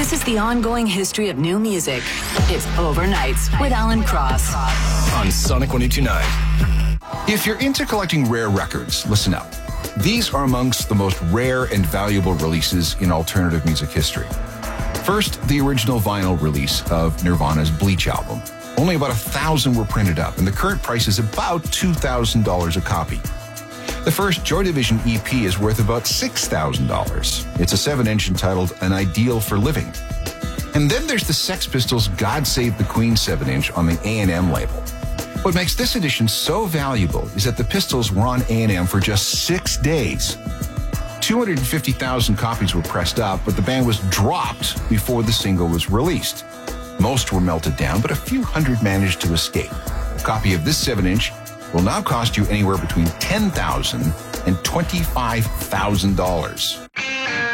This is the ongoing history of new music. It's Overnights with Alan Cross on Sonic 102.9. If you're into collecting rare records, listen up. These are amongst the most rare and valuable releases in alternative music history. First, the original vinyl release of Nirvana's Bleach album. Only about 1,000 were printed up, and the current price is about $2,000 a copy. The first Joy Division EP is worth about $6,000. It's a 7-inch entitled An Ideal for Living. And then there's the Sex Pistols' God Save the Queen 7-inch on the A&M label. What makes this edition so valuable is that the Pistols were on A&M for just 6 days. 250,000 copies were pressed up, but the band was dropped before the single was released. Most were melted down, but a few hundred managed to escape. A copy of this 7-inch will now cost you anywhere between $10,000 and $25,000.